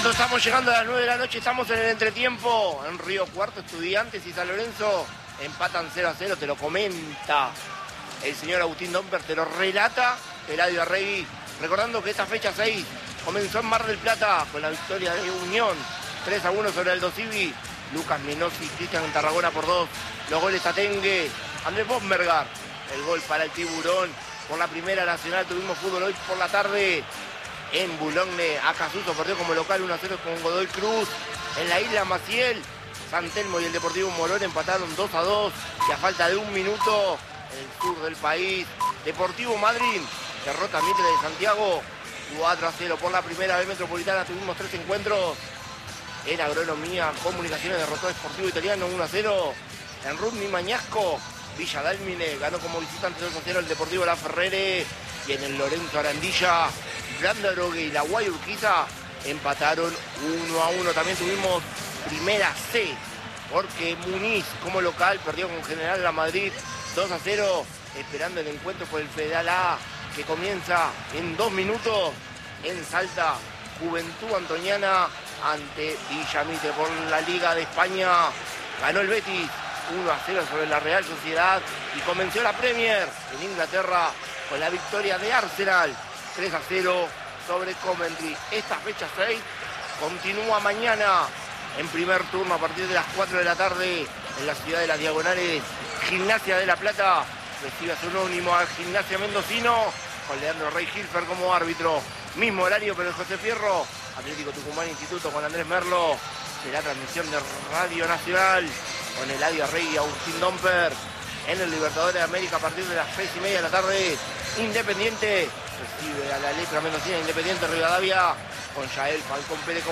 Cuando estamos llegando a las 9 de la noche, estamos en el entretiempo. En Río Cuarto, Estudiantes y San Lorenzo empatan 0-0, te lo comenta el señor Agustín Domper, te lo relata Eladio Arregui. Recordando que esta fecha 6 comenzó en Mar del Plata con la victoria de Unión 3-1 sobre Aldo Civi. Lucas Menossi, Cristian Tarragona por 2. Los goles Tatengue, Andrés Bosmergar. El gol para el Tiburón. Por la Primera Nacional tuvimos fútbol hoy por la tarde. En Boulogne, Acasuso perdió como local 1-0 con Godoy Cruz. En la isla Maciel, San Telmo y el Deportivo Morón empataron 2-2. Y a falta de un minuto, en el sur del país, Deportivo Madrid derrota a Mitre de Santiago 4-0. Por la Primera B Metropolitana tuvimos 3 encuentros. En Agronomía, Comunicaciones derrotó a Sportivo Italiano 1-0. En Rugby Mañasco, Villa Dálmine ganó como visitante 2-0 el Deportivo La Ferrere. Y en el Lorenzo Arandilla, Grande Drogue y la Guay Urquiza empataron 1-1. También tuvimos Primera C, porque Muniz como local perdió con General La Madrid 2-0, esperando el encuentro por el Federal A, que comienza en 2 minutos. En Salta, Juventud Antoniana ante Villamitre. Por la Liga de España ganó el Betis 1-0 sobre la Real Sociedad y comenzó la Premier en Inglaterra con la victoria de Arsenal 3-0 sobre Coventry. Esta fecha 6 continúa mañana en primer turno a partir de las 4 de la tarde en la ciudad de Las Diagonales. Gimnasia de La Plata recibe a su anónimo al Gimnasia Mendocino con Leandro Rey Hilfer como árbitro. Mismo horario pero el José Fierro. Atlético Tucumán Instituto con Andrés Merlo. Será transmisión de Radio Nacional con Eladio Arregui y Agustín Domper. En el Libertadores de América a partir de las 6:30 de la tarde, Independiente recibe a la Letra Mendocina. Independiente Rivadavia con Yael Falcón Pérez.